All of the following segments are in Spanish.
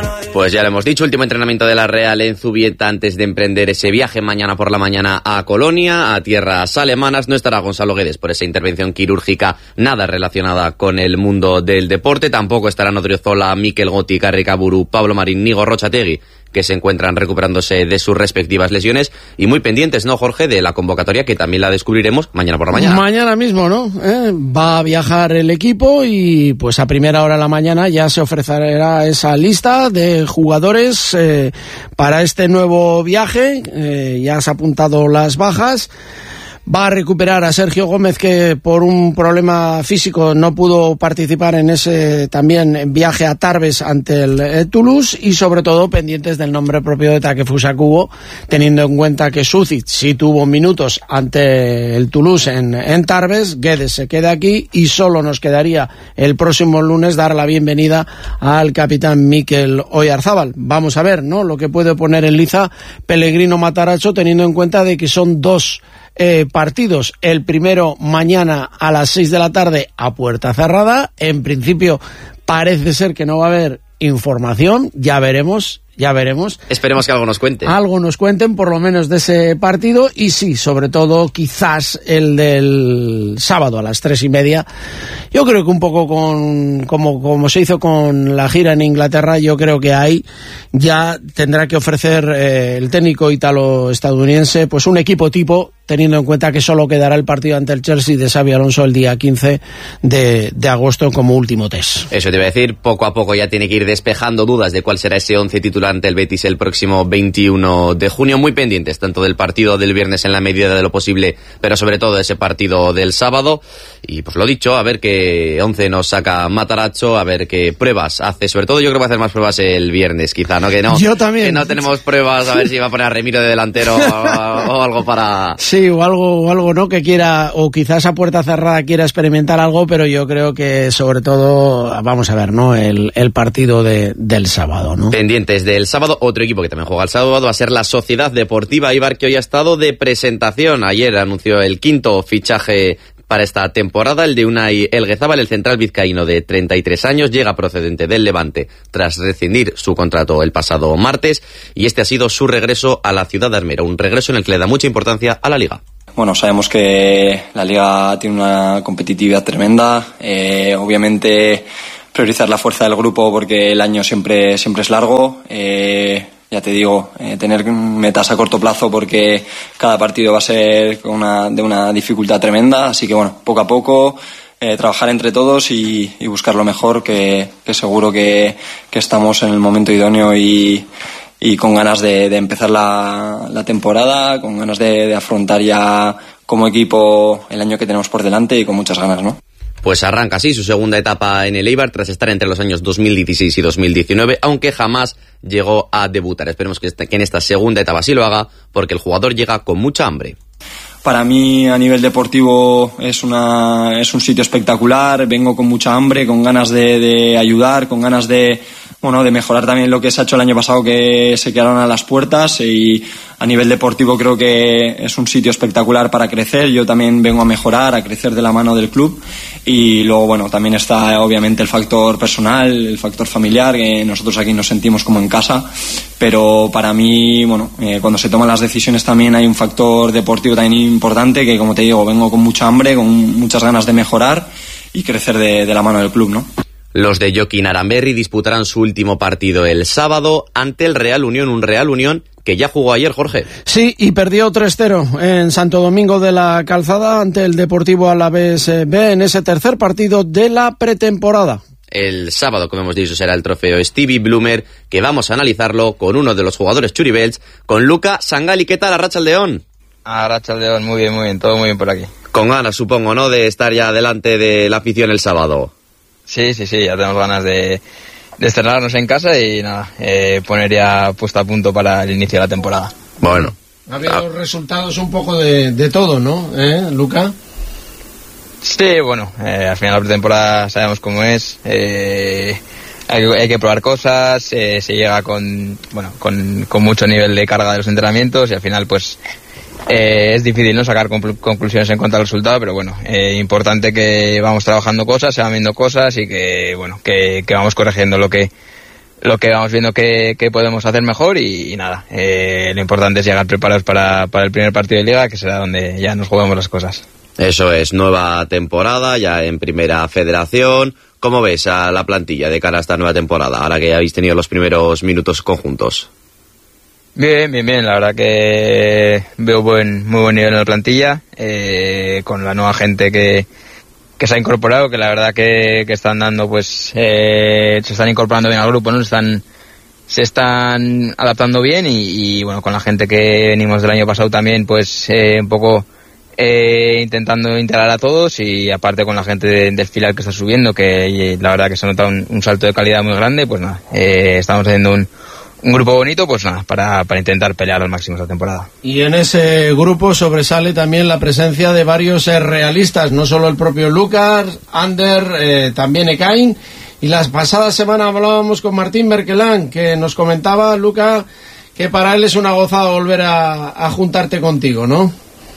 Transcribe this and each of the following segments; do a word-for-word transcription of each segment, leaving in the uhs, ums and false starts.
Pues ya lo hemos dicho, último entrenamiento de la Real en Zubieta antes de emprender ese viaje mañana por la mañana a Colonia, a tierras alemanas. No estará Gonzalo Guedes por esa intervención quirúrgica, nada relacionada con el mundo del deporte. Tampoco estarán Odriozola, Mikel Goti, Carri Caburu, Pablo Marín, Nigo Rochategui, que se encuentran recuperándose de sus respectivas lesiones. Y muy pendientes, ¿no, Jorge?, de la convocatoria, que también la descubriremos mañana por la mañana. Mañana mismo, ¿no? ¿Eh? Va a viajar el equipo y pues a primera hora de la mañana ya se ofrecerá esa lista de jugadores eh, para este nuevo viaje. Eh, ya se han apuntado las bajas. Va a recuperar a Sergio Gómez, que por un problema físico no pudo participar en ese también viaje a Tarbes ante el eh, Toulouse, y sobre todo pendientes del nombre propio de Takefusa Kubo, teniendo en cuenta que Sucic sí tuvo minutos ante el Toulouse en, en Tarbes. Guedes se queda aquí y solo nos quedaría el próximo lunes dar la bienvenida al capitán Mikel Oyarzábal. Vamos a ver, ¿no?, lo que puede poner en liza Pellegrino Matarazzo, teniendo en cuenta de que son dos Eh, partidos. El primero mañana a las seis de la tarde a puerta cerrada. En principio parece ser que no va a haber información, ya veremos, ya veremos. Esperemos que algo nos cuenten. Algo nos cuenten, por lo menos de ese partido, y sí, sobre todo, quizás el del sábado a las tres y media. Yo creo que un poco con como, como se hizo con la gira en Inglaterra, yo creo que ahí ya tendrá que ofrecer eh, el técnico italo-estadounidense pues un equipo tipo, teniendo en cuenta que solo quedará el partido ante el Chelsea de Xabi Alonso el día quince de, de agosto como último test. Eso te iba a decir, poco a poco ya tiene que ir despejando dudas de cuál será ese once titular ante el Betis el próximo veintiuno de junio. Muy pendientes tanto del partido del viernes en la medida de lo posible, pero sobre todo de ese partido del sábado. Y pues lo dicho, a ver qué once nos saca Matarazzo, a ver qué pruebas hace. Sobre todo yo creo que va a hacer más pruebas el viernes, quizá, ¿no? Que no, yo también. Que no tenemos pruebas, a ver si va a poner a Remiro de delantero o, o algo para... Sí, o algo, o algo, ¿no?, que quiera, o quizás a puerta cerrada quiera experimentar algo, pero yo creo que sobre todo, vamos a ver, ¿no?, el, el partido de, del sábado, ¿no? Pendientes del sábado, otro equipo que también juega el sábado va a ser la Sociedad Deportiva Eibar, que hoy ha estado de presentación. Ayer anunció el quinto fichaje para esta temporada, el de Unai Elguezábal, el central vizcaíno de treinta y tres años, llega procedente del Levante tras rescindir su contrato el pasado martes, y este ha sido su regreso a la ciudad de Armero, un regreso en el que le da mucha importancia a la Liga. Bueno, sabemos que la Liga tiene una competitividad tremenda, eh, obviamente priorizar la fuerza del grupo porque el año siempre, siempre es largo. Eh, Ya te digo, eh, tener metas a corto plazo porque cada partido va a ser una, de una dificultad tremenda, así que bueno, poco a poco eh, trabajar entre todos y, y buscar lo mejor, que, que seguro que, que estamos en el momento idóneo y, y con ganas de, de empezar la, la temporada, con ganas de, de afrontar ya como equipo el año que tenemos por delante y con muchas ganas, ¿no? Pues arranca así su segunda etapa en el Eibar tras estar entre los años dos mil dieciséis y dos mil diecinueve, aunque jamás llegó a debutar. Esperemos que, este, que en esta segunda etapa sí lo haga, porque el jugador llega con mucha hambre. Para mí, a nivel deportivo, es una es un sitio espectacular. Vengo con mucha hambre, con ganas de, de ayudar, con ganas de bueno de mejorar también lo que se ha hecho el año pasado, que se quedaron a las puertas. Y a nivel deportivo creo que es un sitio espectacular para crecer. Yo también vengo a mejorar, a crecer de la mano del club. Y luego, bueno, también está obviamente el factor personal, el factor familiar, que nosotros aquí nos sentimos como en casa. Pero para mí, bueno, eh, cuando se toman las decisiones también hay un factor deportivo también importante, que como te digo, vengo con mucha hambre, con muchas ganas de mejorar y crecer de, de la mano del club, ¿no? Los de Joaquín Aramberri disputarán su último partido el sábado ante el Real Unión, un Real Unión que ya jugó ayer, Jorge. Sí, y perdió tres cero en Santo Domingo de la Calzada ante el Deportivo Alavés B en ese tercer partido de la pretemporada. El sábado, como hemos dicho, será el trofeo Stevie Bloomer, que vamos a analizarlo con uno de los jugadores churibels, con Luca Sangali. ¿Qué tal, Arratsaldeon? Arratsaldeon, muy bien, muy bien, todo muy bien por aquí. Con ganas, supongo, ¿no?, de estar ya delante de la afición el sábado. Sí, sí, sí, ya tenemos ganas de, de estrenarnos en casa y nada, eh, poner ya puesto a punto para el inicio de la temporada. Bueno. Ha habido ah. resultados un poco de, de todo, ¿no, ¿Eh, Luca? Sí, bueno, eh, al final la pretemporada sabemos cómo es, eh, hay, hay que probar cosas, eh, se llega con, bueno, con, con mucho nivel de carga de los entrenamientos y al final pues eh, es difícil no sacar conclu- conclusiones en cuanto al resultado, pero bueno, eh, importante que vamos trabajando cosas, se van viendo cosas y que bueno, que, que vamos corrigiendo lo que lo que vamos viendo que, que podemos hacer mejor y, y nada, eh, lo importante es llegar preparados para, para el primer partido de Liga, que será donde ya nos jugamos las cosas. Eso es, nueva temporada ya en Primera Federación. ¿Cómo ves a la plantilla de cara a esta nueva temporada, ahora que ya habéis tenido los primeros minutos conjuntos? Bien, bien, bien, la verdad que veo buen, muy buen nivel en la plantilla, eh, con la nueva gente que que se ha incorporado, que la verdad que, que están dando, pues, eh, se están incorporando bien al grupo, ¿no? Se están, se están adaptando bien y, y, bueno, con la gente que venimos del año pasado también, pues, eh, un poco eh, intentando integrar a todos y aparte con la gente de, del filial que está subiendo, que la verdad que se nota un, un salto de calidad muy grande, pues nada, eh, estamos haciendo un Un grupo bonito, pues nada, para, para intentar pelear al máximo esta temporada. Y en ese grupo sobresale también la presencia de varios eh, realistas, no solo el propio Lucas, Ander, eh, también Ekain. Y la pasada semana hablábamos con Martín Berkelán, que nos comentaba, Luca, que para él es una gozada volver a, a juntarte contigo, ¿no?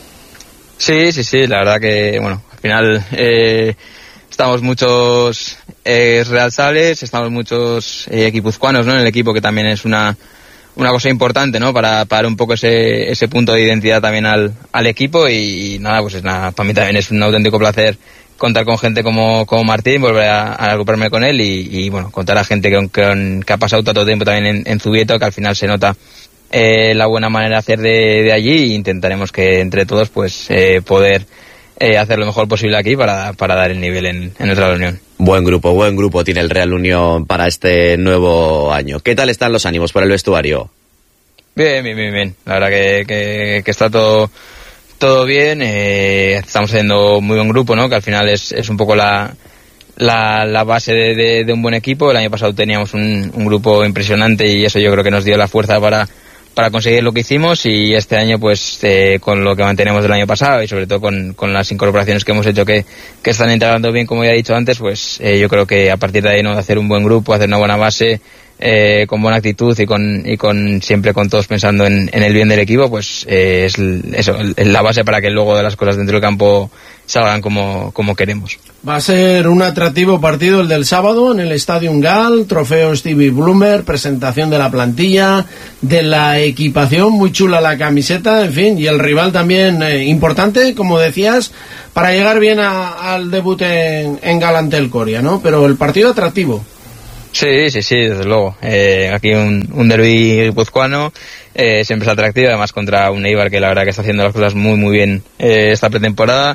Sí, sí, sí, la verdad que, bueno, al final eh, estamos muchos eh, realsales, estamos muchos eh, guipuzcoanos, ¿no? En el equipo, que también es una una cosa importante, ¿no? Para, para dar un poco ese ese punto de identidad también al, al equipo y, y nada, pues es nada, para mí también es un auténtico placer contar con gente como, como Martín, volver a, a agruparme con él y, y bueno, contar a gente que, que, que ha pasado tanto tiempo también en, en Zubieta, que al final se nota eh, la buena manera de hacer de, de allí e intentaremos que entre todos pues eh, poder eh, hacer lo mejor posible aquí para, para dar el nivel en, en nuestra reunión. Buen grupo, buen grupo tiene el Real Unión para este nuevo año. ¿Qué tal están los ánimos por el vestuario? Bien, bien, bien, bien. La verdad que, que, que está todo todo bien. Eh, estamos haciendo muy buen grupo, ¿no? Que al final es, es un poco la, la, la base de, de, de un buen equipo. El año pasado teníamos un, un grupo impresionante y eso yo creo que nos dio la fuerza para, para conseguir lo que hicimos y este año pues eh, con lo que mantenemos del año pasado y sobre todo con, con las incorporaciones que hemos hecho que, que están integrando bien, como ya he dicho antes, pues eh, yo creo que a partir de ahí, ¿no?, de hacer un buen grupo, hacer una buena base, eh, con buena actitud y con y con siempre con todos pensando en, en el bien del equipo, pues eh, es eso, es la base para que luego de las cosas dentro del campo salgan como, como queremos. Va a ser un atractivo partido el del sábado en el Stadium Gal, trofeo Stevie Bloomer, presentación de la plantilla, de la equipación, muy chula la camiseta, en fin, y el rival también eh, importante, como decías, para llegar bien a, al debut en, en Gal ante el Coria, ¿no? Pero el partido atractivo. Sí, sí, sí, desde luego. Eh, aquí un, un derbi guipuzcoano, eh, siempre es atractivo, además contra un Eibar que la verdad que está haciendo las cosas muy, muy bien eh, esta pretemporada.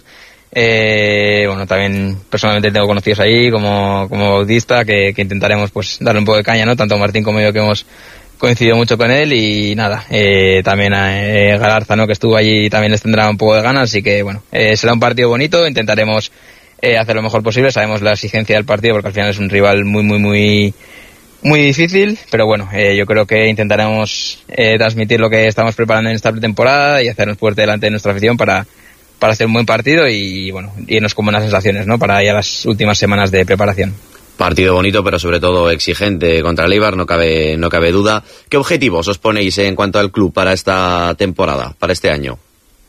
Eh, bueno, también personalmente tengo conocidos ahí como, como Bautista, que, que intentaremos pues darle un poco de caña, ¿no? Tanto Martín como yo, que hemos coincidido mucho con él y nada, eh, también a eh, Galarza, ¿no?, que estuvo allí, también les tendrá un poco de ganas, así que bueno, eh, será un partido bonito, intentaremos Eh, hacer lo mejor posible. Sabemos la exigencia del partido porque al final es un rival muy muy muy muy difícil, pero bueno, eh, yo creo que intentaremos eh, transmitir lo que estamos preparando en esta pretemporada y hacernos fuerte delante de nuestra afición para, para hacer un buen partido y bueno, irnos con buenas sensaciones, ¿no?, para ya las últimas semanas de preparación. Partido bonito, pero sobre todo exigente contra el Eibar, no cabe, no cabe duda. ¿Qué objetivos os ponéis en cuanto al club para esta temporada, para este año?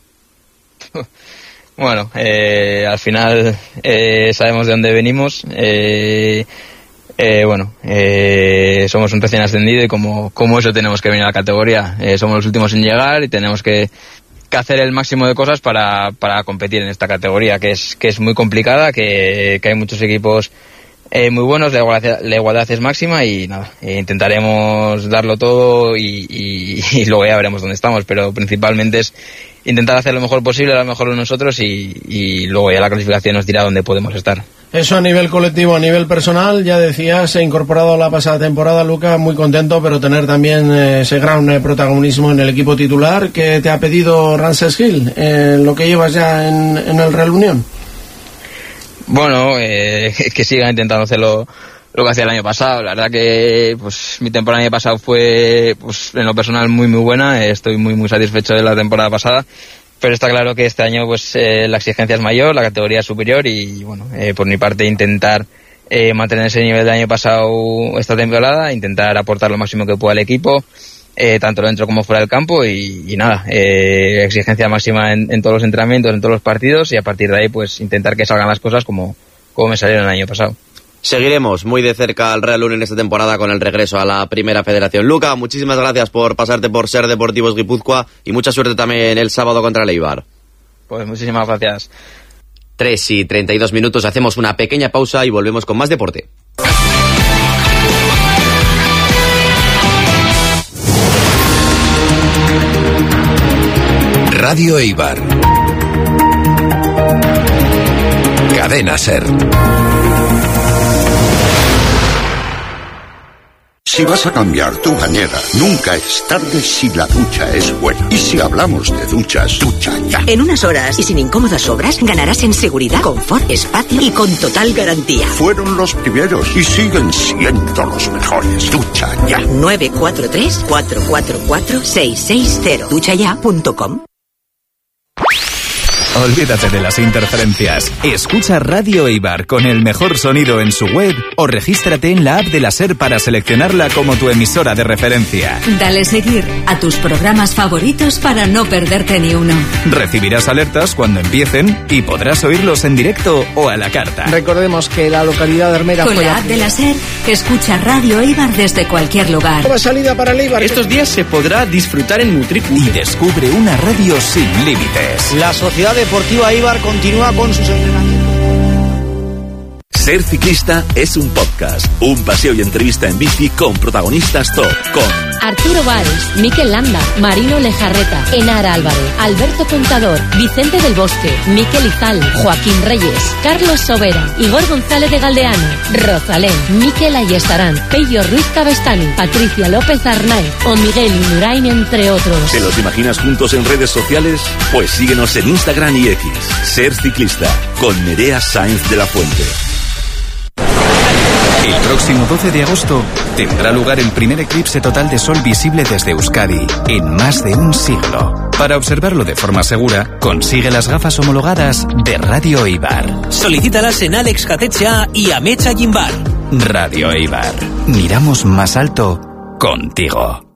Bueno, eh, al final eh, sabemos de dónde venimos. Eh, eh, bueno, eh, somos un recién ascendido y como, como eso tenemos que venir a la categoría. Eh, somos los últimos en llegar y tenemos que, que hacer el máximo de cosas para, para competir en esta categoría, que es, que es muy complicada, que, que hay muchos equipos eh, muy buenos, la igualdad, la igualdad es máxima y nada, eh, intentaremos darlo todo y, y, y luego ya veremos dónde estamos, pero principalmente es intentar hacer lo mejor posible, lo mejor de nosotros y, y luego ya la clasificación nos dirá dónde podemos estar. Eso a nivel colectivo, a nivel personal, ya decías, se ha incorporado la pasada temporada, Luca, muy contento, pero tener también eh, ese gran eh, protagonismo en el equipo titular. ¿Qué te ha pedido Ramses Gil, eh, lo que llevas ya en, en el Real Unión? Bueno, eh, que siga intentando hacerlo lo que hacía el año pasado. La verdad que pues mi temporada el año pasado fue pues en lo personal muy muy buena, estoy muy muy satisfecho de la temporada pasada, pero está claro que este año pues eh, la exigencia es mayor, la categoría es superior y bueno, eh, por mi parte intentar eh, mantener ese nivel del año pasado esta temporada, intentar aportar lo máximo que pueda al equipo, eh, tanto dentro como fuera del campo y, y nada, eh, exigencia máxima en, en todos los entrenamientos, en todos los partidos y a partir de ahí pues intentar que salgan las cosas como, como me salieron el año pasado. Seguiremos muy de cerca al Real Unión esta temporada con el regreso a la Primera Federación. Luca, muchísimas gracias por pasarte por Ser Deportivos Guipúzcoa y mucha suerte también el sábado contra el Eibar. Pues muchísimas gracias. tres y treinta y dos minutos, hacemos una pequeña pausa y volvemos con más deporte. Radio Eibar. Cadena Ser. Si vas a cambiar tu bañera, nunca es tarde si la ducha es buena. Y si hablamos de duchas, ducha ya. En unas horas y sin incómodas obras, ganarás en seguridad, confort, espacio y con total garantía. Fueron los primeros y siguen siendo los mejores. Ducha ya. nueve cuatro tres, cuatro cuatro cuatro, seis seis cero. ducha ya punto com. Olvídate de las interferencias. Escucha Radio Eibar con el mejor sonido en su web o regístrate en la app de la SER para seleccionarla como tu emisora de referencia. Dale seguir a tus programas favoritos para no perderte ni uno. Recibirás alertas cuando empiecen y podrás oírlos en directo o a la carta. Recordemos que la localidad de Armera Con fue la app de la SER, escucha Radio Eibar desde cualquier lugar. Nueva salida para el Eibar. Estos días se podrá disfrutar en Mutriku. Y descubre una radio sin límites. La Sociedad Deportiva Eibar continúa con sus entrenamientos. Ser Ciclista es un podcast, un paseo y entrevista en bici con protagonistas top, con Arturo Valls, Mikel Landa, Marino Lejarreta, Enara Álvarez, Alberto Contador, Vicente del Bosque, Mikel Izal, Joaquín Reyes, Carlos Sobera, Igor González de Galdeano, Rosalén, Mikel Ayestarán, Pello Ruiz Cabestani, Patricia López Arnaiz o Miguel Indurain, entre otros. ¿Te los imaginas juntos en redes sociales? Pues síguenos en Instagram y X. Ser Ciclista, con Nerea Sáenz de la Fuente. El próximo doce de agosto tendrá lugar el primer eclipse total de sol visible desde Euskadi en más de un siglo. Para observarlo de forma segura, consigue las gafas homologadas de Radio Eibar. Solicítalas en Alex Catecha y Amecha Gimbar. Radio Eibar. Miramos más alto contigo.